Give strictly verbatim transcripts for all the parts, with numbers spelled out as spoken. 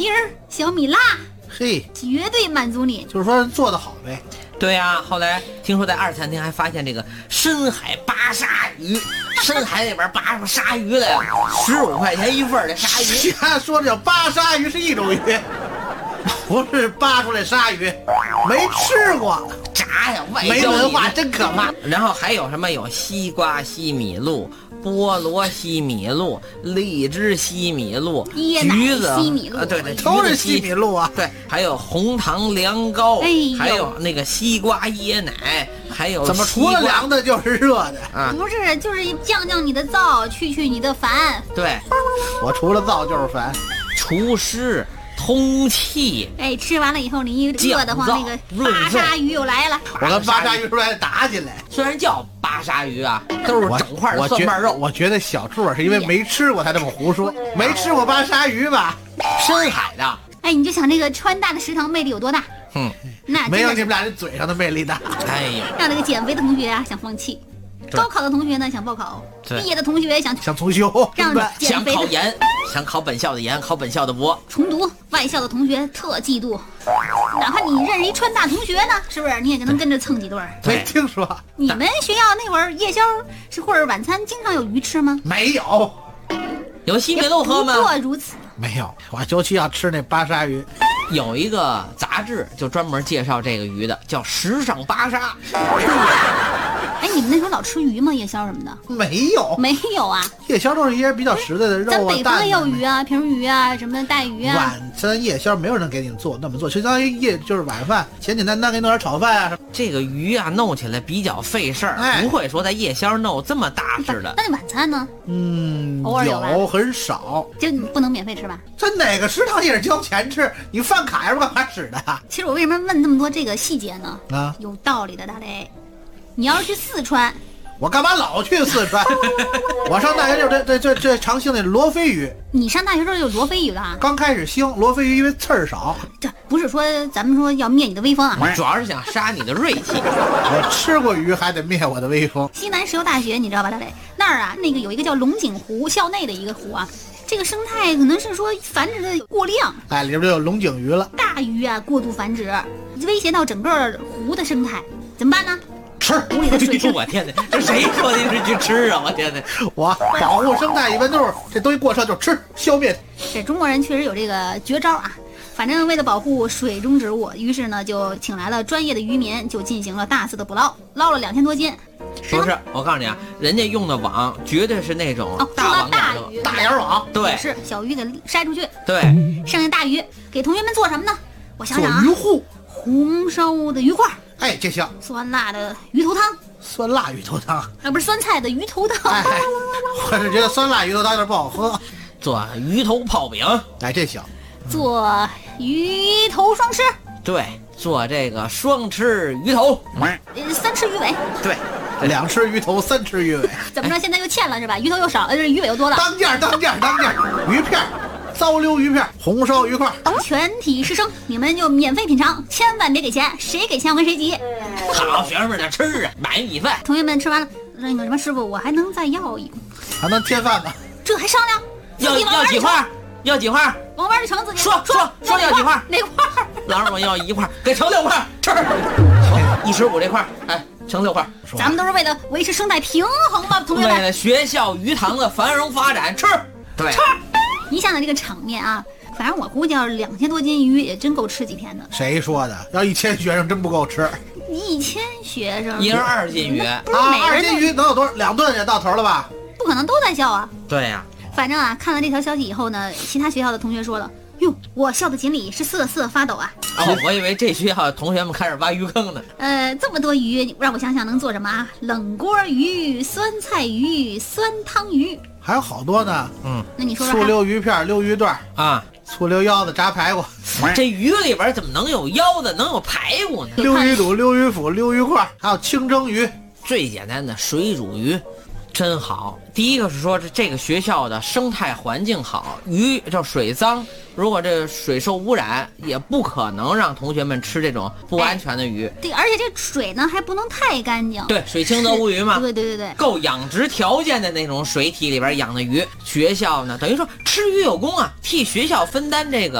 丁儿、小米辣， 嘿， 绝对满足你。 就是说做得好呗。 对呀、啊，后来听说在二餐厅还发现这个深海巴沙鱼，深海里边扒出鲨鱼来了，十五块钱一份的鲨鱼。 他说这巴沙鱼是一种鱼，不是扒出来鲨鱼，没吃过， 炸呀，外没焦文化里真可怕。 然后还有什么有西瓜西米露、菠萝西米露、荔枝西米露、 椰奶橘子西米露啊，对对， 都是橘子西米露啊。 对，还有红糖凉糕， 哎呦还有那个西瓜椰奶，还有怎么除了凉的就是热的？ 啊？ 不是，就是降降你的燥，去去你的烦。 对， 我除了燥就是烦。 除湿通气。 哎，吃完了以后你一饿得慌， 降燥那个润巴沙鱼又来了。 我跟巴沙鱼出来打起来。 虽然叫巴沙鱼啊，都是我整块的我觉蒜瓣肉。 我觉得小柱是因为没吃过才这么胡说，没吃过巴沙鱼吧？ 深海的， 哎，你就想这个川大的食堂魅力有多大？ 嗯， 那没有真的是你们俩这嘴上的魅力大。 哎呦， 让这个减肥的同学啊想放弃， 对高考的同学呢想报考， 对毕业的同学想想重修， 让对吧减想肥的考研，想考本校的研，考本校的博。 重读，外校的同学特嫉妒。哪怕你认识一川大同学呢，是不是？你也能跟着蹭几顿儿。 没听说， 你们学校那会儿夜宵是或者晚餐经常有鱼吃吗？ 没有， 有西米露喝不过吗？ 如此。 没有，我就去要吃那巴沙鱼。 有一个杂志就专门介绍这个鱼的，叫《时尚巴沙》。 哎，你们那时候老吃鱼吗？夜宵什么的？ 没有， 没有啊， 夜宵都是一些比较实在的肉啊、 咱北方蛋也有鱼啊，平鱼啊，什么带鱼啊。 晚餐夜宵没有人给你做那么做，就相当于夜就是晚饭，简简单单给你弄点炒饭啊什么。 这个鱼啊，弄起来比较费事儿， 哎不会说在夜宵弄这么大致的。 那你晚餐呢？ 嗯， 偶尔有吧有很少。 就你不能免费吃吧？ 在哪个食堂也是交钱吃，你饭卡是干嘛使的啊？ 其实我为什么问这么多这个细节呢？ 啊， 有道理的，大雷。你要是去四川， 我干嘛老去四川？我上大学就这这这这常兴那罗非鱼， 你上大学时候有罗非鱼了啊？ 刚开始兴罗非鱼，因为刺儿少。 这不是说咱们说要灭你的威风啊！ 主要是想杀你的锐气。 我吃过鱼，还得灭我的威风。 西南石油大学你知道吧，大雷？那儿啊，那个有一个叫龙井湖，校内的一个湖啊，这个生态可能是说繁殖的过量， 哎，里边就有龙井鱼了。 大鱼啊过度繁殖，威胁到整个湖的生态，怎么办呢？ 吃湖里的水质我天哪，这谁说的是去吃啊？我天哪！ 我保护生态，一般都是这东西过剩就吃，消灭。 这中国人确实有这个绝招啊！反正为了保护水中植物，于是呢就请来了专业的渔民，就进行了大肆的捕捞，捞了两千多斤。 不是，我告诉你啊，人家用的网绝对是那种哦， 大网大养的， 鱼， 大眼网， 对是小鱼给筛出去， 对， 剩下大鱼给同学们做什么呢？我想做想啊鱼，护。 红烧的鱼块， 哎，这行， 酸辣的鱼头汤， 酸辣鱼头汤。 啊不是酸菜的鱼头汤。 哎，我是觉得酸辣鱼头汤有点不好喝。 做鱼头泡饼， 哎，这行。 做鱼头双吃， 对，做这个双吃鱼头， 呃三吃鱼尾， 对， 两吃鱼头，三吃鱼尾。 怎么着？现在又欠了是吧？鱼头又少，呃，鱼尾又多了。 当件当件当件，鱼片，糟溜鱼片，红烧鱼块。 全体师生，你们就免费品尝，千万别给钱，谁给钱我跟谁急。 好学生们的吃啊，买米饭。 同学们吃完了，那个什么师傅，我还能再要一， 还能添饭呢。 这还商量？ 要自己往要碗里盛， 几块？要几块？ 往碗里盛自己说说说要几块？ 哪块儿？ 老师我要一块，给盛六块，吃。一十五这块，哎，盛六块。 咱们都是为了维持生态平衡嘛，同学们。 为了学校鱼塘的繁荣发展，吃。对， 你想想这个场面啊，反正我估计要是两千多斤鱼也真够吃几天的。 谁说的？要一千学生真不够吃。 一千学生， 一人二斤鱼。 不是啊， 每个人都二斤鱼能有多少？两顿也到头了吧？ 不可能都在校啊。 对呀、 反正啊，看了这条消息以后呢，其他学校的同学说了，哟，我校的锦鲤是瑟瑟发抖啊。 哦，我以为这学校同学们开始挖鱼坑呢。 呃，这么多鱼，让我想想能做什么啊？冷锅鱼、酸菜鱼、酸汤鱼。 还有好多呢。 嗯那你说说醋还， 溜鱼片、溜鱼段、 啊， 醋溜腰子、炸排骨、 这鱼里边怎么能有腰子，能有排骨呢？ 溜鱼肚、溜鱼腹、溜鱼块，还有清蒸鱼。 最简单的水煮鱼，真好。第一个是说这这个学校的生态环境好，鱼叫水脏，如果这水受污染，也不可能让同学们吃这种不安全的鱼。 对，而且这水呢还不能太干净。 对，水清则无鱼嘛。 对对对对。 够养殖条件的那种水体里边养的鱼，学校呢等于说吃鱼有功啊，替学校分担这个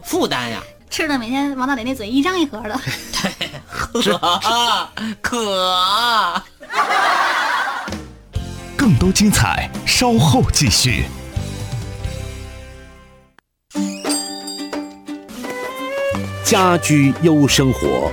负担呀。 吃的每天王大雷那嘴一张一合的。 对，渴渴。 更多精彩稍后继续。 家居优生活，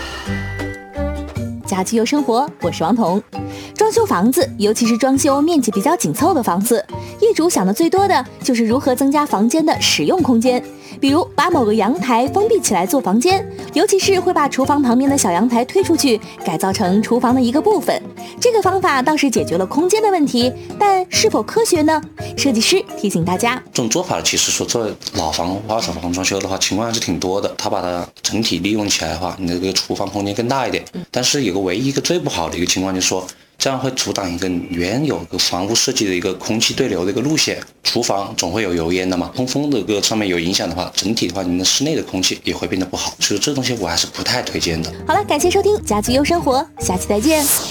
家居优生活，我是王彤。装修房子，尤其是装修面积比较紧凑的房子，业主想的最多的就是如何增加房间的使用空间，比如把某个阳台封闭起来做房间，尤其是会把厨房旁边的小阳台推出去，改造成厨房的一个部分。这个方法倒是解决了空间的问题，但是否科学呢？设计师提醒大家， 这种做法其实说做老房二手房装修的话，情况还是挺多的。它把它整体利用起来的话，你的这个厨房空间更大一点。但是有个唯一一个最不好的一个情况就是说，这样会阻挡一个原有个房屋设计的一个空气对流的一个路线。厨房总会有油烟的嘛，通风的个上面有影响的话，整体的话，你们的室内的空气也会变得不好。所以这东西我还是不太推荐的。 好了，感谢收听家居优生活，下期再见。